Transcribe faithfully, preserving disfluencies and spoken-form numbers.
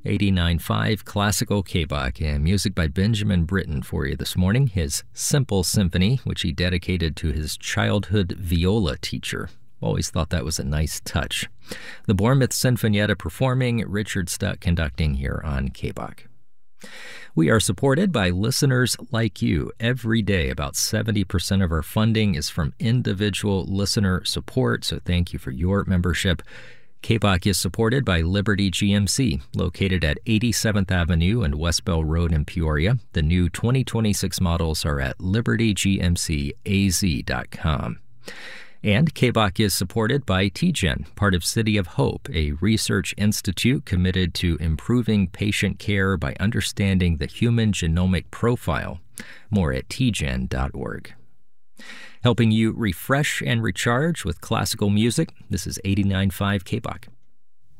eighty-nine point five Classical K-Bach, and music by Benjamin Britten for you this morning. His Simple Symphony, which he dedicated to his childhood viola teacher. Always thought that was a nice touch. The Bournemouth Sinfonietta performing, Richard Stuck conducting here on K-Bach. We are supported by listeners like you. Every day, about seventy percent of our funding is from individual listener support, so thank you for your membership. K-Bach is supported by Liberty G M C, located at eighty-seventh Avenue and West Bell Road in Peoria. The new twenty twenty-six models are at liberty g m c a z dot com. And K-Bach is supported by T G E N, part of City of Hope, a research institute committed to improving patient care by understanding the human genomic profile. More at t g e n dot org. Helping you refresh and recharge with classical music, this is eighty-nine point five K-Bach.